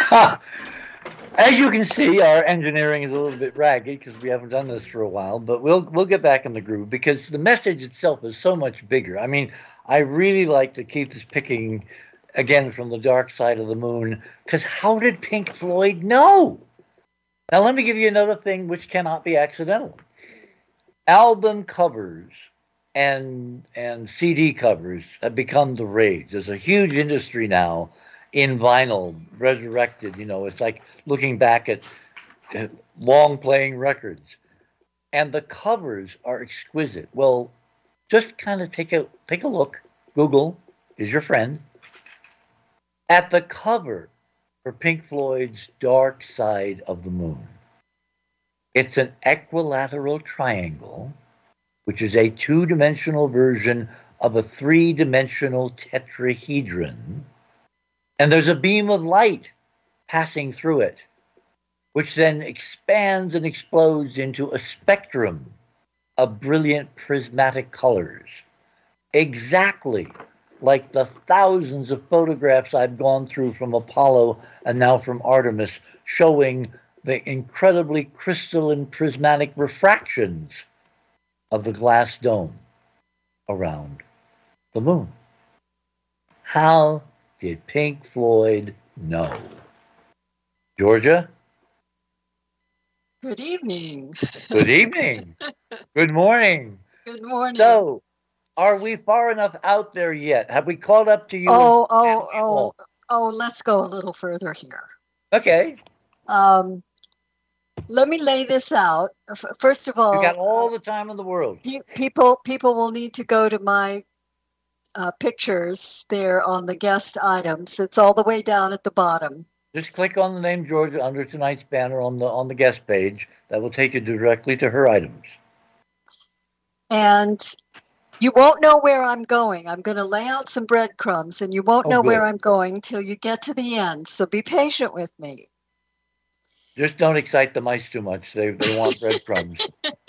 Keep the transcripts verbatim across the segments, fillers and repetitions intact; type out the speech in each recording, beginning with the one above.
As you can see, our engineering is a little bit ragged because we haven't done this for a while, but we'll we'll get back in the groove because the message itself is so much bigger. I mean, I really like to keep this picking again from the dark side of the moon because how did Pink Floyd know? Now, let me give you another thing which cannot be accidental. Album covers and and C D covers have become the rage. There's a huge industry now in vinyl, resurrected. You know, it's like looking back at uh, long playing records. And the covers are exquisite. Well, just kind of take a take a look. Google is your friend. At the cover for Pink Floyd's Dark Side of the Moon. It's an equilateral triangle, which is a two-dimensional version of a three-dimensional tetrahedron. And there's a beam of light passing through it, which then expands and explodes into a spectrum of brilliant prismatic colors, exactly like the thousands of photographs I've gone through from Apollo and now from Artemis, showing the incredibly crystalline prismatic refractions of the glass dome around the moon. How did Pink Floyd know? Georgia? Good evening. Good evening. Good morning. Good morning. So, are we far enough out there yet? Have we caught up to you? Oh, oh, oh, oh, let's go a little further here. Okay. Um, let me lay this out. First of all, you got all the time in the world. People, people will need to go to my uh, pictures there on the guest items. It's all the way down at the bottom. Just click on the name Georgia under tonight's banner on the on the guest page. That will take you directly to her items. And you won't know where I'm going. I'm going to lay out some breadcrumbs, and you won't oh, know good. where I'm going till you get to the end. So be patient with me. Just don't excite the mice too much. They they want breadcrumbs.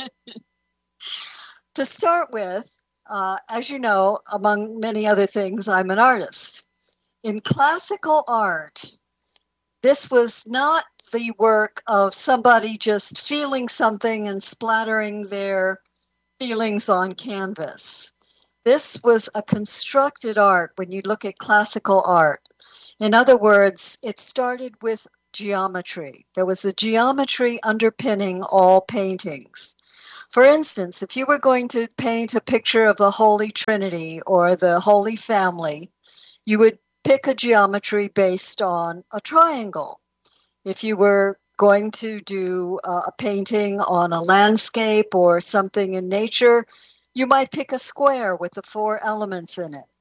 To start with, uh, as you know, among many other things, I'm an artist. In classical art, this was not the work of somebody just feeling something and splattering their feelings on canvas. This was a constructed art when you look at classical art. In other words, it started with geometry. There was a geometry underpinning all paintings. For instance, if you were going to paint a picture of the Holy Trinity or the Holy Family, you would pick a geometry based on a triangle. If you were going to do uh, a painting on a landscape or something in nature, you might pick a square with the four elements in it.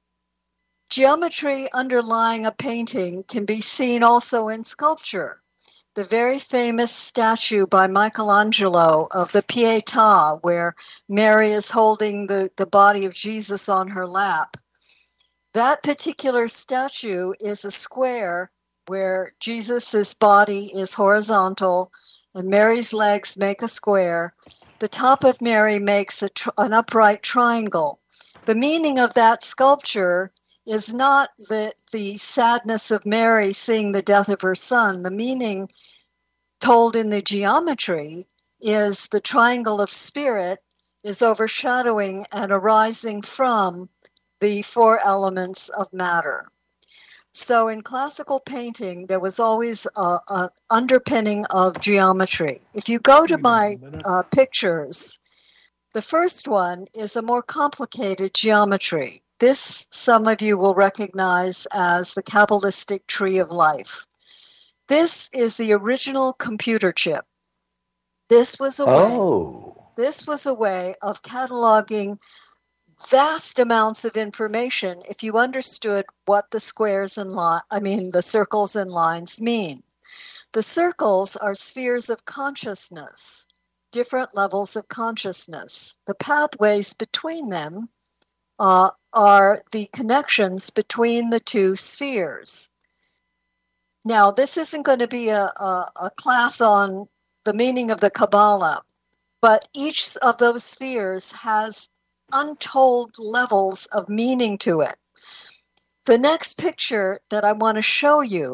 Geometry underlying a painting can be seen also in sculpture. The very famous statue by Michelangelo of the Pietà, where Mary is holding the, the body of Jesus on her lap. That particular statue is a square where Jesus's body is horizontal and Mary's legs make a square. The top of Mary makes a tr- an upright triangle. The meaning of that sculpture is not the, the sadness of Mary seeing the death of her son. The meaning told in the geometry is the triangle of spirit is overshadowing and arising from the four elements of matter. So in classical painting, there was always an underpinning of geometry. If you go to my uh, pictures, the first one is a more complicated geometry. This, some of you will recognize as the Kabbalistic tree of life. This is the original computer chip. This was a oh. way, this was a way of cataloging vast amounts of information if you understood what the squares and li- I mean the circles and lines mean. The circles are spheres of consciousness, different levels of consciousness. The pathways between them uh, are the connections between the two spheres. Now, this isn't going to be a, a, a class on the meaning of the Kabbalah, but each of those spheres has untold levels of meaning to it. The next picture that I want to show you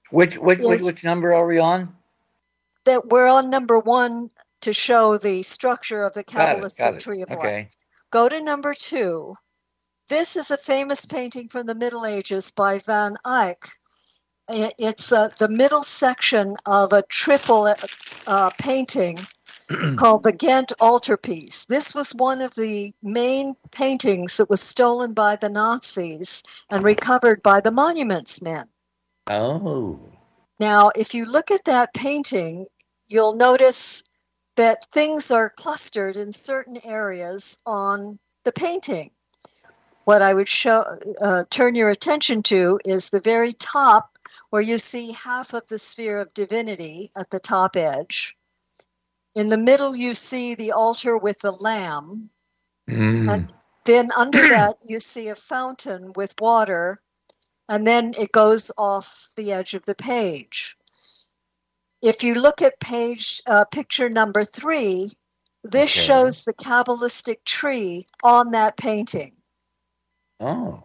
Which which which, which number are we on? That we're on number one to show the structure of the Kabbalistic got it, got it. tree of okay. life. Go to number two. This is a famous painting from the Middle Ages by Van Eyck. It's uh, the middle section of a triple uh, painting called the Ghent Altarpiece. This was one of the main paintings that was stolen by the Nazis and recovered by the Monuments Men. Oh. Now, if you look at that painting, you'll notice that things are clustered in certain areas on the painting. What I would show, uh, turn your attention to is the very top, where you see half of the sphere of divinity at the top edge. In the middle, you see the altar with the lamb. Mm. And then under that, you see a fountain with water. And then it goes off the edge of the page. If you look at page uh, picture number three, this Okay. shows the Kabbalistic tree on that painting. Oh.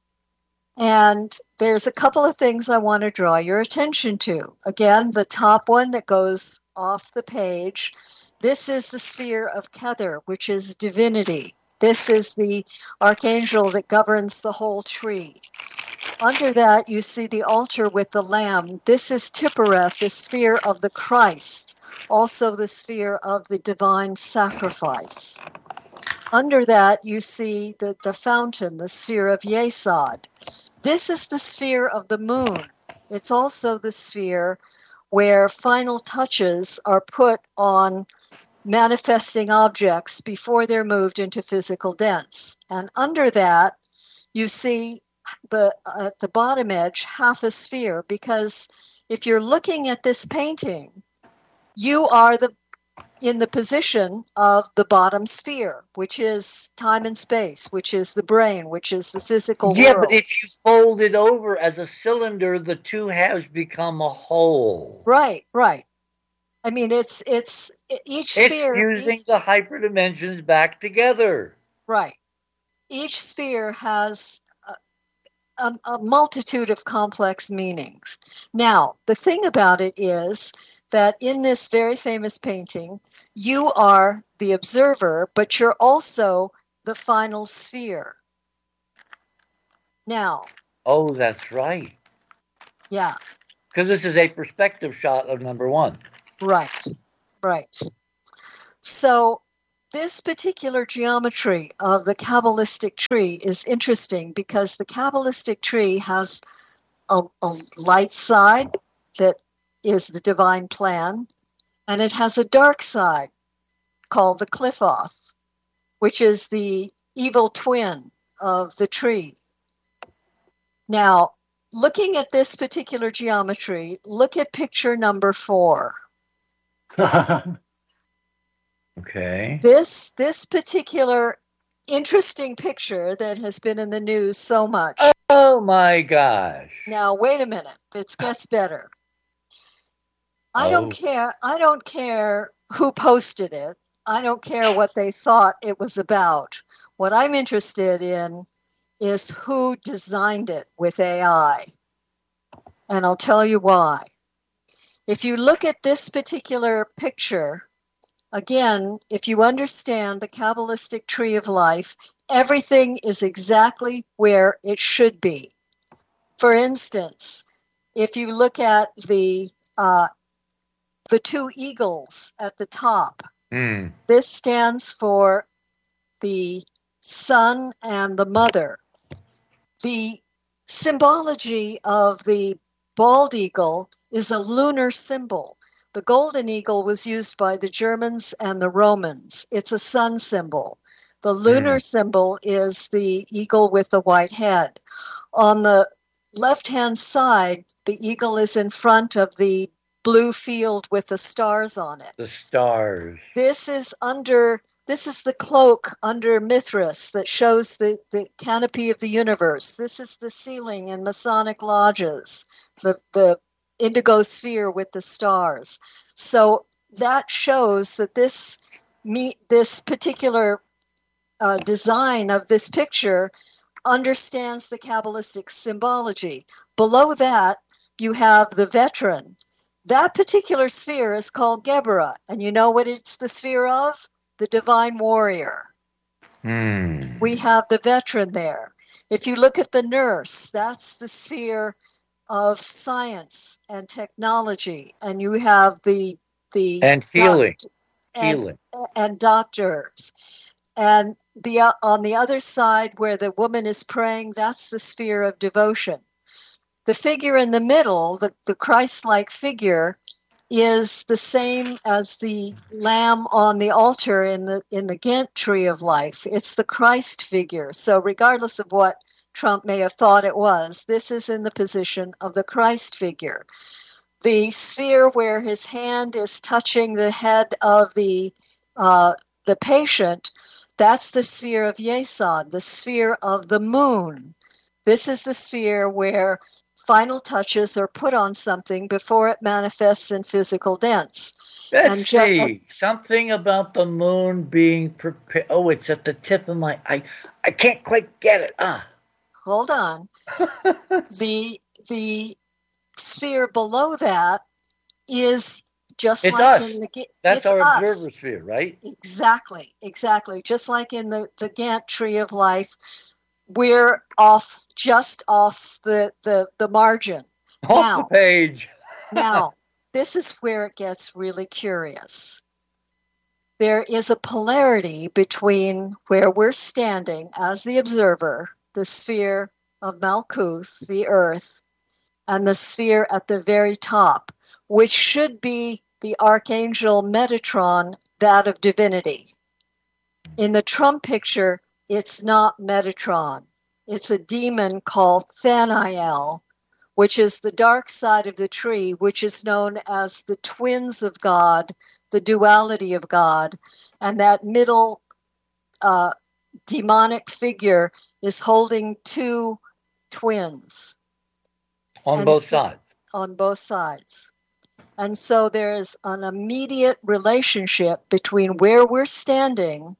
And there's a couple of things I want to draw your attention to. Again, the top one that goes off the page, this is the sphere of Kether, which is divinity. This is the archangel that governs the whole tree. Under that, you see the altar with the lamb. This is Tiphereth, the sphere of the Christ, also the sphere of the divine sacrifice. Under that, you see the, the fountain, the sphere of Yesod. This is the sphere of the moon. It's also the sphere where final touches are put on manifesting objects before they're moved into physical dense. And under that, you see the at the bottom edge half a sphere, because if you're looking at this painting, you are the in the position of the bottom sphere, which is time and space, which is the brain, which is the physical Yeah, world. but if you fold it over as a cylinder, the two halves become a whole. Right, right. I mean, it's it's each It's sphere. fusing Each, the hyperdimensions back together. right. Each sphere has a, a multitude of complex meanings. Now, the thing about it is that in this very famous painting, you are the observer, but you're also the final sphere. Now. Oh, that's right. Yeah. Because this is a perspective shot of number one. Right, right. So this particular geometry of the Kabbalistic tree is interesting because the Kabbalistic tree has a, a light side that is the divine plan, and it has a dark side called the Qliphoth, which is the evil twin of the tree. Now, looking at this particular geometry, look at picture number four. Okay. This this particular interesting picture that has been in the news so much. Oh my gosh. Now, wait a minute. It gets better. I Oh. don't care. I don't care who posted it. I don't care what they thought it was about. What I'm interested in is who designed it with A I. And I'll tell you why. If you look at this particular picture, again, if you understand the Kabbalistic tree of life, everything is exactly where it should be. For instance, if you look at the uh, the two eagles at the top, Mm. this stands for the son and the mother. The symbology of the bald eagle is a lunar symbol. The golden eagle was used by the Germans and the Romans. It's a sun symbol. The lunar Mm. symbol is the eagle with the white head. On the left-hand side, the eagle is in front of the blue field with the stars on it. The stars. This is under this is the cloak under Mithras that shows the, the canopy of the universe. This is the ceiling in Masonic lodges, the, the indigo sphere with the stars. So that shows that this me, this particular uh, design of this picture understands the Kabbalistic symbology. Below that, you have the veteran. That particular sphere is called Geburah. And you know what it's the sphere of? The divine warrior. Hmm. We have the veteran there. If you look at the nurse, that's the sphere of science and technology. And you have the the And healing. doc- and, Healing. and doctors. And the uh, on the other side where the woman is praying, that's the sphere of devotion. The figure in the middle, the, the Christ-like figure, is the same as the lamb on the altar in the in the Ghent tree of life. It's the Christ figure. So regardless of what Trump may have thought it was, this is in the position of the Christ figure. The sphere where his hand is touching the head of the uh, the patient, that's the sphere of Yesod, the sphere of the moon. This is the sphere where final touches are put on something before it manifests in physical dents. Let's And ju- see. Something about the moon being prepared. Oh, it's at the tip of my... I, I can't quite get it. Ah. Hold on. the the sphere below that is just It's like us. in the Ga- That's it's our us. observer sphere, right? Exactly, exactly. Just like in the, the Gantt tree of life, we're off, just off the, the, the margin. Off Now- the page. Now, this is where it gets really curious. There is a polarity between where we're standing as the observer, the sphere of Malkuth, the earth, and the sphere at the very top, which should be the archangel Metatron, that of divinity. In the Trump picture, it's not Metatron. It's a demon called Thanael, which is the dark side of the tree, which is known as the twins of God, the duality of God. And that middle uh, demonic figure is holding two twins. On And both so- sides. On both sides. And so there is an immediate relationship between where we're standing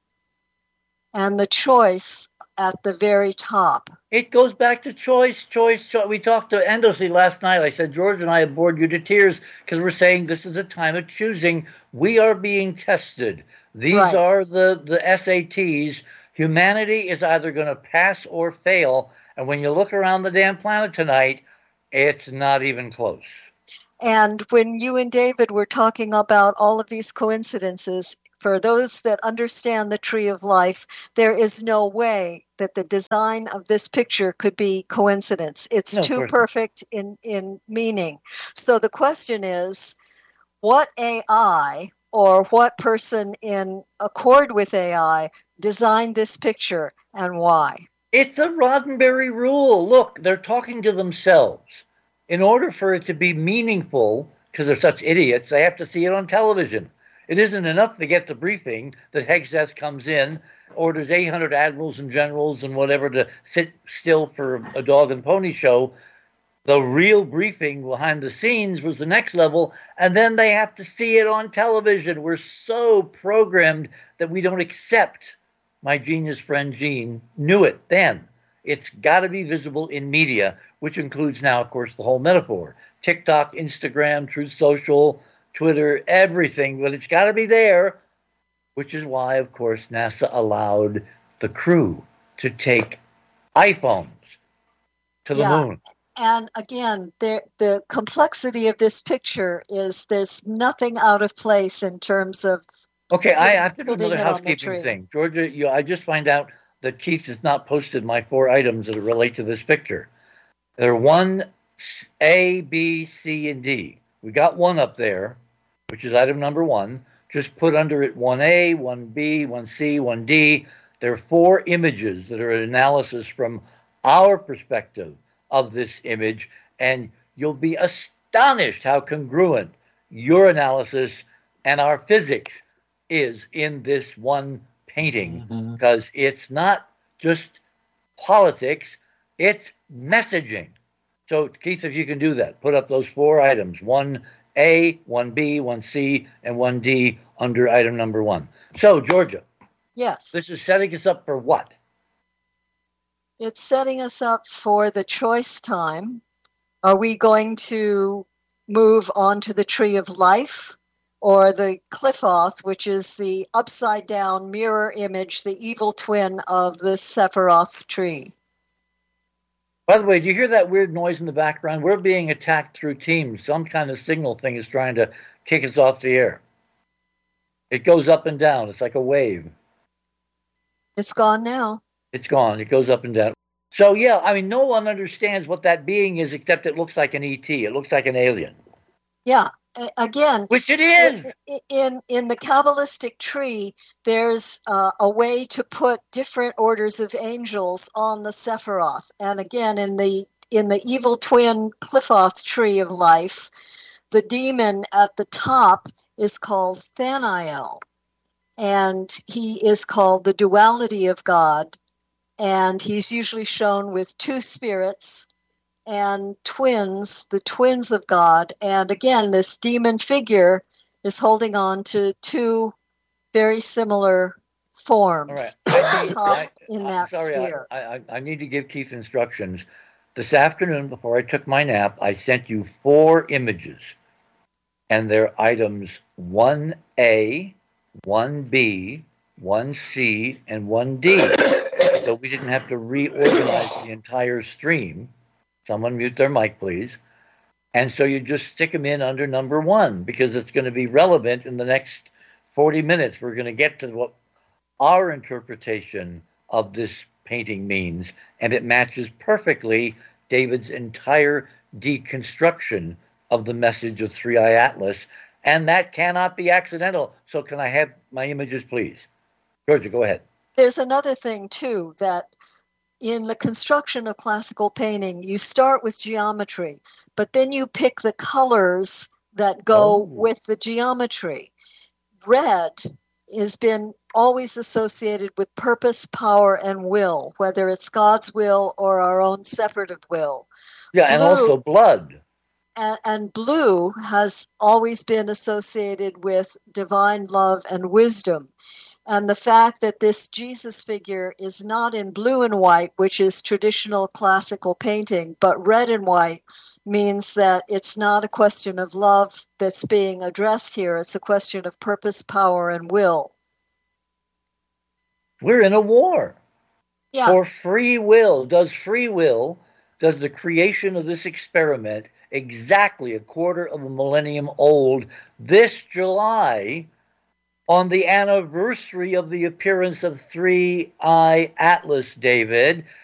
and the choice at the very top. It goes back to choice, choice, choice. We talked to endlessly last night. I said, George and I have bored you to tears because we're saying this is a time of choosing. We are being tested. These Right. are the, the S A Ts. Humanity is either going to pass or fail. And when you look around the damn planet tonight, it's not even close. And when you and David were talking about all of these coincidences, for those that understand the tree of life, there is no way that the design of this picture could be coincidence. It's No, of too course not. perfect in, in meaning. So the question is, what A I or what person in accord with A I designed this picture and why? It's a Roddenberry rule. Look, they're talking to themselves. In order for it to be meaningful, because they're such idiots, they have to see it on television. It isn't enough to get the briefing that Hegseth comes in, orders eight hundred admirals and generals and whatever to sit still for a dog and pony show. The real briefing behind the scenes was the next level, and then they have to see it on television. We're so programmed that we don't accept. My genius friend Gene knew it then. It's got to be visible in media, which includes now, of course, the whole metaphor. TikTok, Instagram, Truth Social, Twitter, everything, but it's got to be there, which is why, of course, NASA allowed the crew to take iPhones to the Yeah. moon. And again, there, the complexity of this picture is there's nothing out of place in terms of Okay, I have to do Fitting another it on the housekeeping tree. thing. Georgia, you, I just find out that Keith has not posted my four items that relate to this picture. They're one A, B, C, and D. We got one up there, which is item number one. Just put under it one A, one B, one C, one D. There are four images that are an analysis from our perspective of this image, and you'll be astonished how congruent your analysis and our physics is in this one painting, because it's not just politics, it's messaging. So, Keith, if you can do that, put up those four items, one A, one B, one C, and one D under item number one. So, Georgia, yes, this is setting us up for what? it's setting us up for the choice time Are we going to move on to the tree of life, or the Qliphoth, which is the upside down mirror image, the evil twin of the Sephiroth tree? By the way, do you hear that weird noise in the background? We're being attacked through Teams. Some kind of signal thing is trying to kick us off the air. It goes up and down. It's like a wave. It's gone now. It's gone. It goes up and down. So, yeah, I mean, no one understands what that being is except it looks like an E T. It looks like an alien. Yeah. Again, which it is. In in the Kabbalistic tree, there's uh, a way to put different orders of angels on the Sephiroth. And again, in the in the evil twin Qliphoth tree of life, the demon at the top is called Thanael, and he is called the duality of God, and he's usually shown with two spirits and twins, the twins of God. And again, this demon figure is holding on to two very similar forms right. at the top I, in I, that sorry, sphere. I, I, I need to give Keith instructions. This afternoon, before I took my nap, I sent you four images, and they're items one A, one B, one C, and one D. So we didn't have to reorganize the entire stream. Someone mute their mic, please. And so you just stick them in under number one, because it's going to be relevant in the next forty minutes. We're going to get to what our interpretation of this painting means, and it matches perfectly David's entire deconstruction of the message of Three Eye Atlas, and that cannot be accidental. So can I have my images, please? Georgia, go ahead. There's another thing, too, that in the construction of classical painting, you start with geometry, but then you pick the colors that go Oh. with the geometry. Red has been always associated with purpose, power, and will, whether it's God's will or our own separative will. Yeah, and Blue- also blood. And, and blue has always been associated with divine love and wisdom. And the fact that this Jesus figure is not in blue and white, which is traditional classical painting, but red and white, means that it's not a question of love that's being addressed here. It's a question of purpose, power, and will. We're in a war. Yeah. For free will. Does free will, does the creation of this experiment, exactly a quarter of a millennium old, this July, on the anniversary of the appearance of Three Eye Atlas, David,